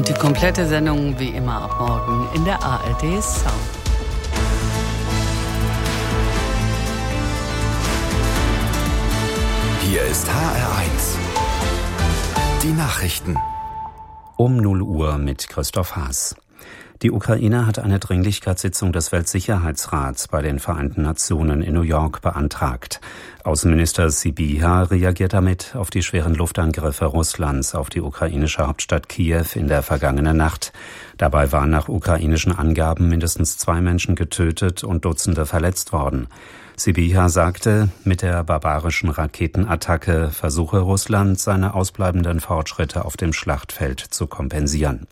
Und die komplette Sendung wie immer ab morgen in der ARD Sound. Hier ist HR1. Die Nachrichten. Um 0 Uhr mit Christoph Haas. Die Ukraine hat eine Dringlichkeitssitzung des Weltsicherheitsrats bei den Vereinten Nationen in New York beantragt. Außenminister Sybiha reagiert damit auf die schweren Luftangriffe Russlands auf die ukrainische Hauptstadt Kiew in der vergangenen Nacht. Dabei waren nach ukrainischen Angaben mindestens 2 Menschen getötet und Dutzende verletzt worden. Sybiha sagte, mit der barbarischen Raketenattacke versuche Russland, seine ausbleibenden Fortschritte auf dem Schlachtfeld zu kompensieren.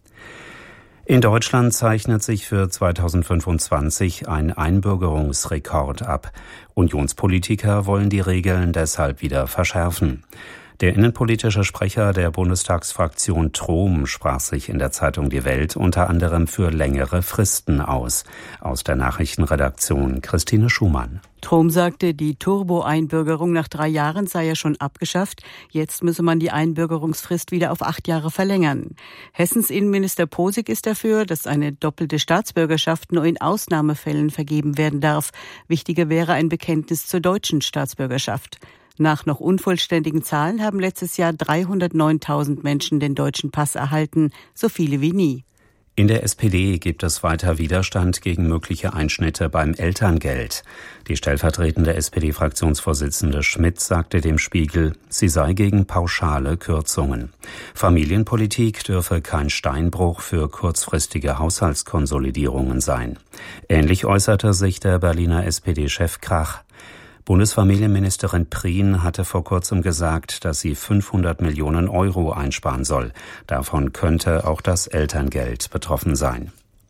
In Deutschland zeichnet sich für 2025 ein Einbürgerungsrekord ab. Unionspolitiker wollen die Regeln deshalb wieder verschärfen. Der innenpolitische Sprecher der Bundestagsfraktion Trom sprach sich in der Zeitung Die Welt unter anderem für längere Fristen aus. Aus der Nachrichtenredaktion Christine Schumann. Trom sagte, die Turbo-Einbürgerung nach 3 Jahren sei ja schon abgeschafft. Jetzt müsse man die Einbürgerungsfrist wieder auf 8 Jahre verlängern. Hessens Innenminister Posig ist dafür, dass eine doppelte Staatsbürgerschaft nur in Ausnahmefällen vergeben werden darf. Wichtiger wäre ein Bekenntnis zur deutschen Staatsbürgerschaft. Nach noch unvollständigen Zahlen haben letztes Jahr 309.000 Menschen den deutschen Pass erhalten, so viele wie nie. In der SPD gibt es weiter Widerstand gegen mögliche Einschnitte beim Elterngeld. Die stellvertretende SPD-Fraktionsvorsitzende Schmidt sagte dem Spiegel, sie sei gegen pauschale Kürzungen. Familienpolitik dürfe kein Steinbruch für kurzfristige Haushaltskonsolidierungen sein. Ähnlich äußerte sich der Berliner SPD-Chef Krach. Bundesfamilienministerin Prien hatte vor kurzem gesagt, dass sie 500 Millionen Euro einsparen soll. Davon könnte auch das Elterngeld betroffen sein.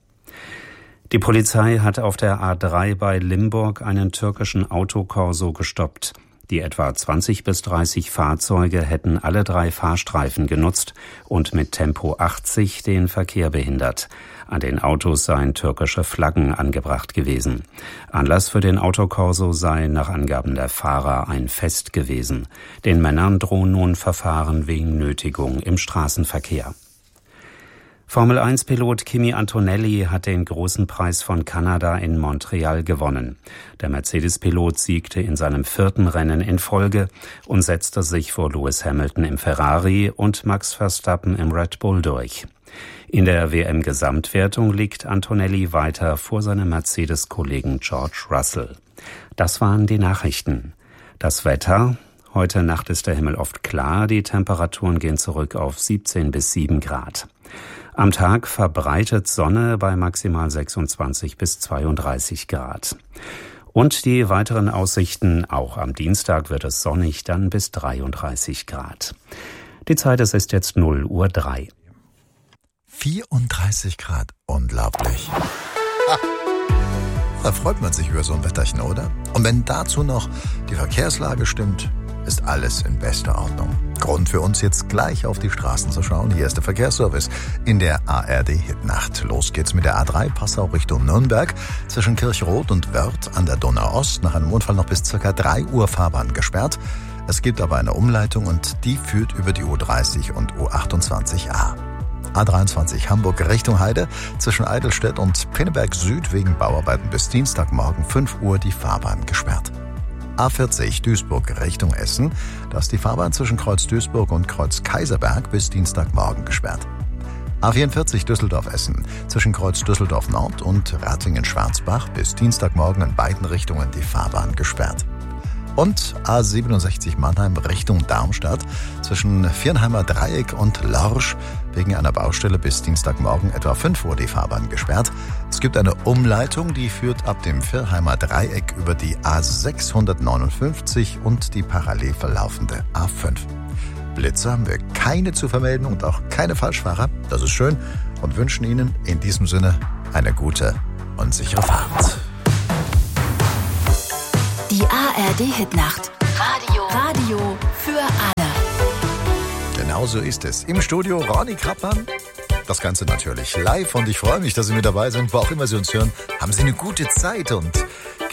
Die Polizei hat auf der A3 bei Limburg einen türkischen Autokorso gestoppt. Die etwa 20 bis 30 Fahrzeuge hätten alle 3 Fahrstreifen genutzt und mit Tempo 80 den Verkehr behindert. An den Autos seien türkische Flaggen angebracht gewesen. Anlass für den Autokorso sei nach Angaben der Fahrer ein Fest gewesen. Den Männern drohen nun Verfahren wegen Nötigung im Straßenverkehr. Formel-1-Pilot Kimi Antonelli hat den großen Preis von Kanada in Montreal gewonnen. Der Mercedes-Pilot siegte in seinem 4. Rennen in Folge und setzte sich vor Lewis Hamilton im Ferrari und Max Verstappen im Red Bull durch. In der WM-Gesamtwertung liegt Antonelli weiter vor seinem Mercedes-Kollegen George Russell. Das waren die Nachrichten. Das Wetter: Heute Nacht ist der Himmel oft klar, die Temperaturen gehen zurück auf 17 bis 7 Grad. Am Tag verbreitet Sonne bei maximal 26 bis 32 Grad. Und die weiteren Aussichten: Auch am Dienstag wird es sonnig, dann bis 33 Grad. Die Zeit, es ist jetzt 0:03 Uhr. 34 Grad, unglaublich. Da freut man sich über so ein Wetterchen, oder? Und wenn dazu noch die Verkehrslage stimmt, ist alles in bester Ordnung. Grund für uns, jetzt gleich auf die Straßen zu schauen. Hier ist der Verkehrsservice in der ARD-Hitnacht. Los geht's mit der A3 Passau Richtung Nürnberg. Zwischen Kirchroth und Wörth an der Donau-Ost nach einem Unfall noch bis ca. 3 Uhr Fahrbahn gesperrt. Es gibt aber eine Umleitung und die führt über die U30 und U28a. A23 Hamburg Richtung Heide, zwischen Eidelstedt und Pinneberg Süd wegen Bauarbeiten bis Dienstagmorgen 5 Uhr die Fahrbahn gesperrt. A40 Duisburg Richtung Essen, da ist die Fahrbahn zwischen Kreuz Duisburg und Kreuz Kaiserberg bis Dienstagmorgen gesperrt. A44 Düsseldorf-Essen, zwischen Kreuz Düsseldorf Nord und Ratingen-Schwarzbach bis Dienstagmorgen in beiden Richtungen die Fahrbahn gesperrt. Und A67 Mannheim Richtung Darmstadt, zwischen Viernheimer Dreieck und Lorsch wegen einer Baustelle bis Dienstagmorgen etwa 5 Uhr die Fahrbahn gesperrt. Es gibt eine Umleitung, die führt ab dem Viernheimer Dreieck über die A659 und die parallel verlaufende A5. Blitze haben wir keine zu vermelden und auch keine Falschfahrer. Das ist schön und wünschen Ihnen in diesem Sinne eine gute und sichere Fahrt. Die ARD-Hitnacht. Radio für alle. Genau so ist es. Im Studio Ronny Krappmann. Das Ganze natürlich live und ich freue mich, dass Sie mit dabei sind. Wo auch immer Sie uns hören, haben Sie eine gute Zeit und